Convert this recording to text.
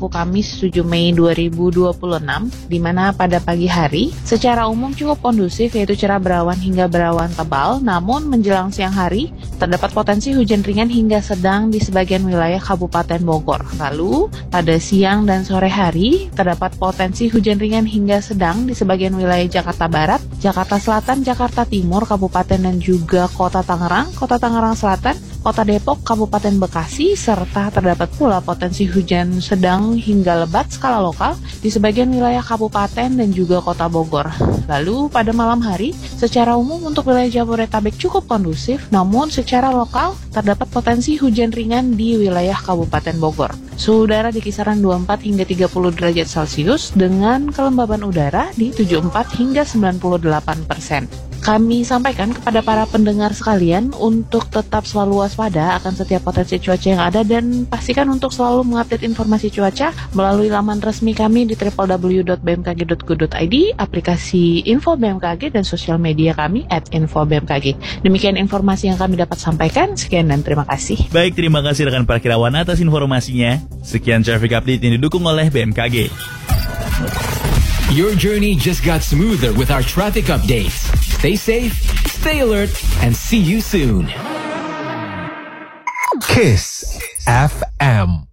berlaku Kamis 7 Mei 2026, di mana pada pagi hari secara umum cukup kondusif, yaitu cerah berawan hingga berawan tebal, namun menjelang siang hari terdapat potensi hujan ringan hingga sedang di sebagian wilayah Kabupaten Bogor. Lalu pada siang dan sore hari terdapat potensi hujan ringan hingga sedang di sebagian wilayah Jakarta Barat, Jakarta Selatan, Jakarta Timur, Kabupaten dan juga Kota Tangerang, Kota Tangerang Selatan, Kota Depok, Kabupaten Bekasi, serta terdapat pula potensi hujan sedang hingga lebat skala lokal di sebagian wilayah Kabupaten dan juga Kota Bogor. Lalu pada malam hari, secara umum untuk wilayah Jabodetabek cukup kondusif, namun secara lokal terdapat potensi hujan ringan di wilayah Kabupaten Bogor. Suhu udara di kisaran 24 hingga 30 derajat Celcius dengan kelembaban udara di 74 hingga 98%. Kami sampaikan kepada para pendengar sekalian untuk tetap selalu waspada akan setiap potensi cuaca yang ada dan pastikan untuk selalu mengupdate informasi cuaca melalui laman resmi kami di www.bmkg.go.id, aplikasi Info BMKG dan sosial media kami @infobmkg. Demikian informasi yang kami dapat sampaikan. Sekian dan terima kasih. Baik, terima kasih rekan Parkirawan atas informasinya. Sekian traffic update yang didukung oleh BMKG. Your journey just got smoother with our traffic updates. Stay safe, stay alert, and see you soon. Kiss FM.